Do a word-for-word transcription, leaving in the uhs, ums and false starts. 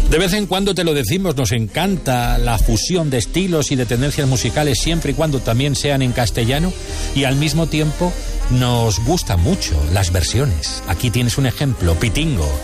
De vez en cuando te lo decimos, nos encanta la fusión de estilos y de tendencias musicales siempre y cuando también sean en castellano, y al mismo tiempo nos gustan mucho las versiones. Aquí tienes un ejemplo, Pitingo.